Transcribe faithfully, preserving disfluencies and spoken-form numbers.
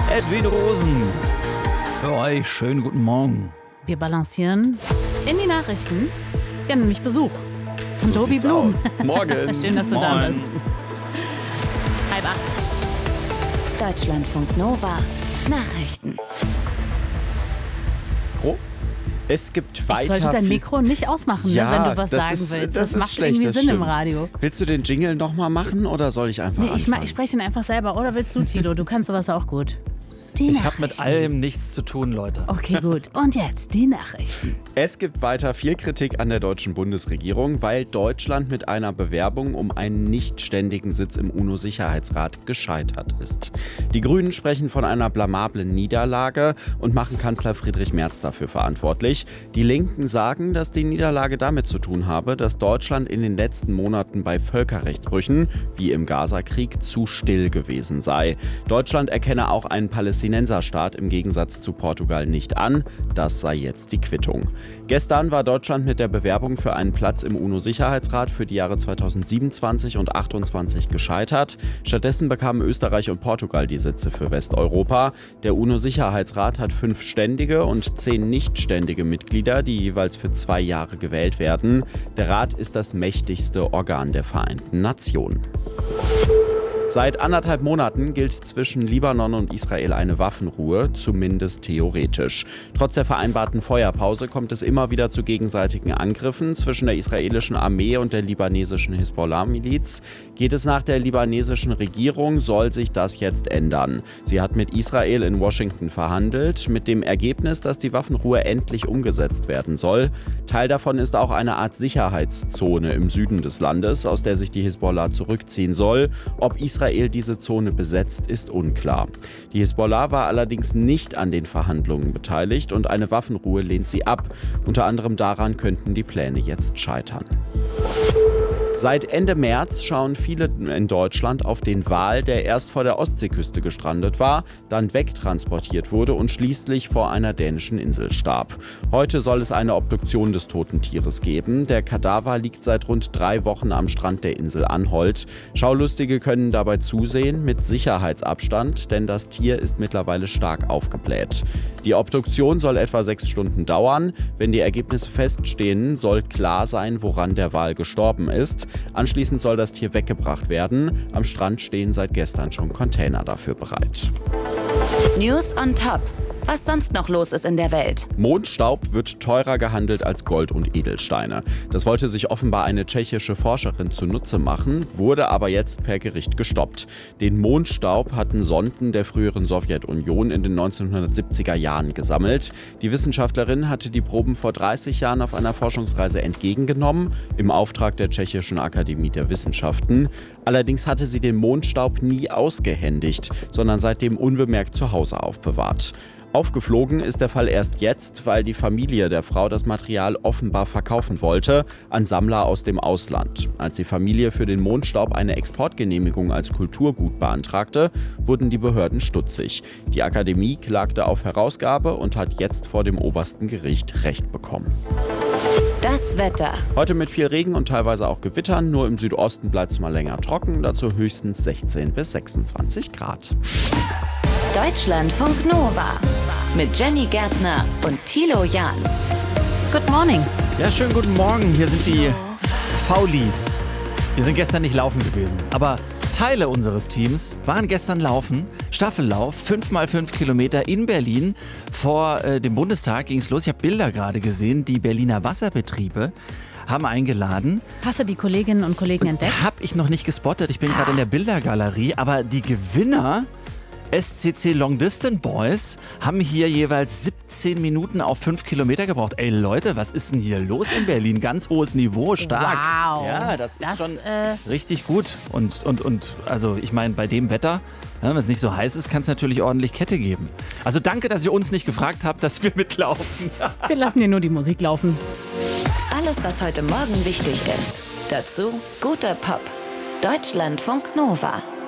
Edwin Rosen. Für euch schönen guten Morgen. Wir balancieren in die Nachrichten. Wir haben nämlich Besuch von So Tobi sieht's Blum. aus. Morgen. Schön, dass du da Moin. bist. Halb acht. Deutschlandfunk Nova. Nachrichten. Mikro. Es gibt weiter. Ich sollte dein viel- Mikro nicht ausmachen, Ja, ne, wenn du was das sagen ist- willst. das Das, ist macht schlecht, irgendwie das Sinn im stimmt. Radio. Willst du den Jingle nochmal machen oder soll ich einfach Nee, ich, ma- anfangen? ich spreche ihn einfach selber. Oder willst du, Tilo? Du kannst sowas auch gut. Die Ich habe mit Nachrichten. allem nichts zu tun, Leute. Okay, gut. Und jetzt die Nachrichten. Es gibt weiter viel Kritik an der deutschen Bundesregierung, weil Deutschland mit einer Bewerbung um einen nicht ständigen Sitz im U N O-Sicherheitsrat gescheitert ist. Die Grünen sprechen von einer blamablen Niederlage und machen Kanzler Friedrich Merz dafür verantwortlich. Die Linken sagen, dass die Niederlage damit zu tun habe, dass Deutschland in den letzten Monaten bei Völkerrechtsbrüchen, wie im Gaza-Krieg, zu still gewesen sei. Deutschland erkenne auch einen Palästinenserstaat im Gegensatz zu Portugal nicht an. Das sei jetzt die Quittung. Gestern war Deutschland mit der Bewerbung für einen Platz im U N O-Sicherheitsrat für die Jahre zweitausendsiebenundzwanzig und achtundzwanzig gescheitert. Stattdessen bekamen Österreich und Portugal die Sitze für Westeuropa. Der U N O-Sicherheitsrat hat fünf ständige und zehn nichtständige Mitglieder, die jeweils für zwei Jahre gewählt werden. Der Rat ist das mächtigste Organ der Vereinten Nationen. Seit anderthalb Monaten gilt zwischen Libanon und Israel eine Waffenruhe, zumindest theoretisch. Trotz der vereinbarten Feuerpause kommt es immer wieder zu gegenseitigen Angriffen zwischen der israelischen Armee und der libanesischen Hisbollah-Miliz. Geht es nach der libanesischen Regierung, soll sich das jetzt ändern. Sie hat mit Israel in Washington verhandelt, mit dem Ergebnis, dass die Waffenruhe endlich umgesetzt werden soll. Teil davon ist auch eine Art Sicherheitszone im Süden des Landes, aus der sich die Hisbollah zurückziehen soll. Ob Israel Israel diese Zone besetzt, ist unklar. Die Hisbollah war allerdings nicht an den Verhandlungen beteiligt und eine Waffenruhe lehnt sie ab. Unter anderem daran könnten die Pläne jetzt scheitern. Seit Ende März schauen viele in Deutschland auf den Wal, der erst vor der Ostseeküste gestrandet war, dann wegtransportiert wurde und schließlich vor einer dänischen Insel starb. Heute soll es eine Obduktion des toten Tieres geben. Der Kadaver liegt seit rund drei Wochen am Strand der Insel Anholt. Schaulustige können dabei zusehen, mit Sicherheitsabstand, denn das Tier ist mittlerweile stark aufgebläht. Die Obduktion soll etwa sechs Stunden dauern. Wenn die Ergebnisse feststehen, soll klar sein, woran der Wal gestorben ist. Anschließend soll das Tier weggebracht werden. Am Strand stehen seit gestern schon Container dafür bereit. News on Top. Was sonst noch los ist in der Welt. Mondstaub wird teurer gehandelt als Gold und Edelsteine. Das wollte sich offenbar eine tschechische Forscherin zunutze machen, wurde aber jetzt per Gericht gestoppt. Den Mondstaub hatten Sonden der früheren Sowjetunion in den neunzehnhundertsiebziger Jahren gesammelt. Die Wissenschaftlerin hatte die Proben vor dreißig Jahren auf einer Forschungsreise entgegengenommen, im Auftrag der Tschechischen Akademie der Wissenschaften. Allerdings hatte sie den Mondstaub nie ausgehändigt, sondern seitdem unbemerkt zu Hause aufbewahrt. Aufgeflogen ist der Fall erst jetzt, weil die Familie der Frau das Material offenbar verkaufen wollte an Sammler aus dem Ausland. Als die Familie für den Mondstaub eine Exportgenehmigung als Kulturgut beantragte, wurden die Behörden stutzig. Die Akademie klagte auf Herausgabe und hat jetzt vor dem obersten Gericht Recht bekommen. Das Wetter. Heute mit viel Regen und teilweise auch Gewittern, nur im Südosten bleibt es mal länger trocken, dazu höchstens sechzehn bis sechsundzwanzig Grad. Deutschlandfunk Nova. Mit Jenny Gärtner und Thilo Jahn. Good morning. Ja, schönen guten Morgen. Hier sind die Faulis. Wir sind gestern nicht laufen gewesen, aber Teile unseres Teams waren gestern laufen. Staffellauf, fünf mal fünf Kilometer in Berlin. Vor äh, dem Bundestag ging es los. Ich habe Bilder gerade gesehen. Die Berliner Wasserbetriebe haben eingeladen. Hast du die Kolleginnen und Kollegen entdeckt? Habe ich noch nicht gespottet. Ich bin gerade in der Bildergalerie. Aber die Gewinner, S C C Long Distance Boys, haben hier jeweils siebzehn Minuten auf fünf Kilometer gebraucht. Ey Leute, was ist denn hier los in Berlin? Ganz hohes Niveau, stark. Wow. Ja, das ist Das, schon äh, richtig gut. Und, und, und also ich meine, bei dem Wetter, ja, wenn es nicht so heiß ist, kann es natürlich ordentlich Kette geben. Also danke, dass ihr uns nicht gefragt habt, dass wir mitlaufen. Wir lassen hier nur die Musik laufen. Alles, was heute Morgen wichtig ist. Dazu guter Pop. Deutschlandfunk Nova.